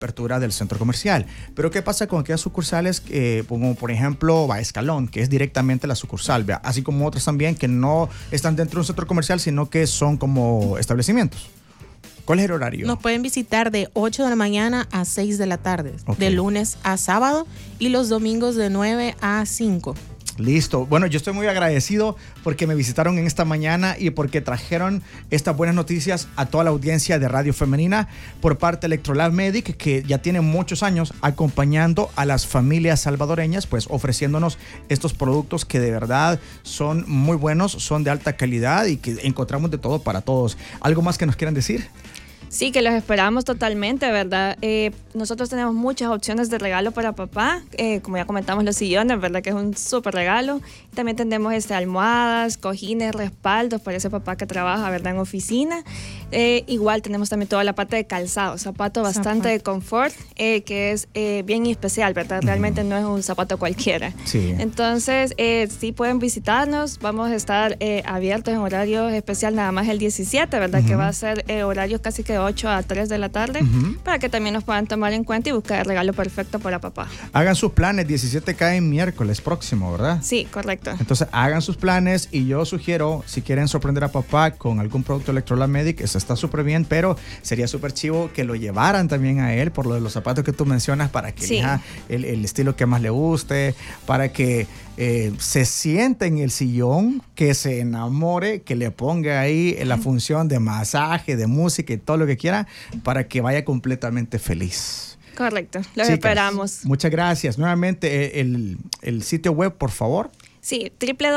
apertura del centro comercial. Pero ¿qué pasa con aquellas sucursales como por ejemplo Escalón, que es directamente la sucursal, ¿vea? Así como otras también que no están dentro de un centro comercial, sino que son como establecimientos? ¿Cuál es el horario? Nos pueden visitar de 8 de la mañana a 6 de la tarde, Okay. de lunes a sábado, y los domingos de 9 a 5. Listo. Bueno, yo estoy muy agradecido porque me visitaron en esta mañana y porque trajeron estas buenas noticias a toda la audiencia de Radio Femenina por parte de Electrolab Medic, que ya tiene muchos años acompañando a las familias salvadoreñas, pues ofreciéndonos estos productos que de verdad son muy buenos, son de alta calidad y que encontramos de todo para todos. ¿Algo más que nos quieran decir? Sí, que los esperamos totalmente, ¿verdad? Nosotros tenemos muchas opciones de regalo para papá, como ya comentamos los sillones, ¿verdad? Que es un súper regalo. También tenemos almohadas, cojines, respaldos para ese papá que trabaja, ¿verdad? En oficina. Igual tenemos también toda la parte de calzado, zapato bastante de confort, que es bien especial, ¿verdad? Realmente no es un zapato cualquiera. Sí. Entonces, sí pueden visitarnos, vamos a estar abiertos en horario especial nada más el 17, ¿verdad? Que va a ser horarios casi que 8 a 3 de la tarde, para que también nos puedan tomar en cuenta y buscar el regalo perfecto para papá. Hagan sus planes, 17 cae miércoles próximo, ¿verdad? Sí, correcto. Entonces hagan sus planes y yo sugiero, si quieren sorprender a papá con algún producto Electrolab Medic, eso está súper bien, pero sería súper chivo que lo llevaran también a él por lo de los zapatos que tú mencionas, para que elija el estilo que más le guste, para que se siente en el sillón, que se enamore, que le ponga ahí la función de masaje, de música y todo lo que quiera, para que vaya completamente feliz. Correcto, los Chicas, esperamos. Muchas gracias. Nuevamente, el sitio web, por favor. Sí,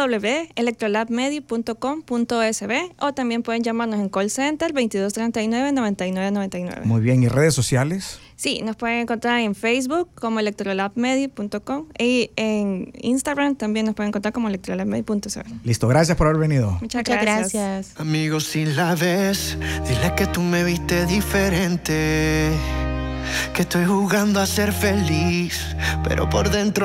www.electrolabmedi.com.sb, o también pueden llamarnos en call center 2239-9999. Muy bien, ¿y redes sociales? Sí, nos pueden encontrar en Facebook como electrolabmedi.com y en Instagram también nos pueden encontrar como electrolabmedi.cr. Listo, gracias por haber venido. Muchas gracias. Amigos, si la ves, dile que tú me viste diferente, que estoy jugando a ser feliz, pero por dentro